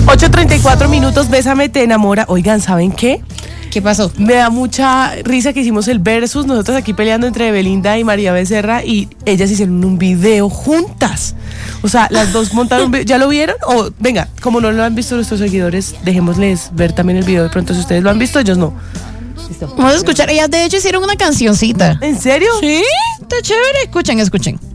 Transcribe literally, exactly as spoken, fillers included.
ocho treinta y cuatro minutos, Bésame te enamora. Oigan, ¿saben qué? ¿Qué pasó? Me da mucha risa que hicimos el versus, nosotros aquí peleando entre Belinda y María Becerra, y ellas hicieron un video juntas. O sea, las dos montaron un video. ¿Ya lo vieron? O venga, como no lo han visto nuestros seguidores, dejémosles ver también el video de pronto. Si ustedes lo han visto, ellos no. Listo. Vamos a escuchar. Ellas de hecho hicieron una cancioncita. ¿En serio? Sí, está chévere. Escuchen, escuchen.